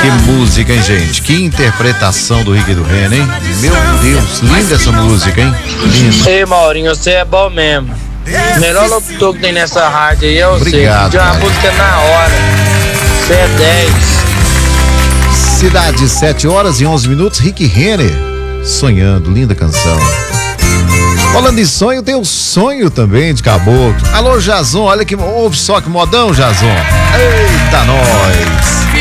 música, hein, gente? Que interpretação do Rick e do Reno, hein? Meu Deus, linda essa música, hein? Linda. Ei, Maurinho, você é bom mesmo. Melhor locutor que tem nessa rádio aí é você. Obrigado, Pediu uma cara. música na hora. Você é 10. Cidade, 7h11, Rick Renner. Sonhando, linda canção. Falando em sonho, tem o sonho também de caboclo. Alô, Jason, olha que. Ouve só que modão, Jason. Eita, nós.